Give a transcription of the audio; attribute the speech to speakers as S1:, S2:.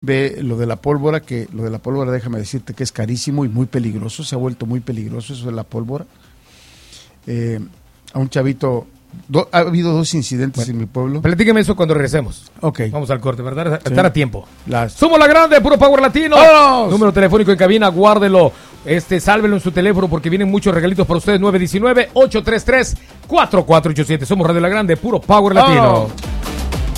S1: ve lo de la pólvora, déjame decirte que es carísimo y muy peligroso, se ha vuelto muy peligroso eso de la pólvora. A un chavito, ha habido 2 incidentes en mi pueblo.
S2: Platíqueme eso cuando regresemos.
S1: Ok.
S2: Vamos al corte, ¿verdad?
S1: Sí.
S2: Estar a tiempo.
S1: Las...
S2: Somos la grande, puro Power Latino.
S1: ¡Vámonos!
S2: Número telefónico en cabina, guárdelo. Sálvelo en su teléfono porque vienen muchos regalitos para ustedes. 919-833-4487. Somos Radio La Grande, puro Power Latino.
S1: ¡Vámonos!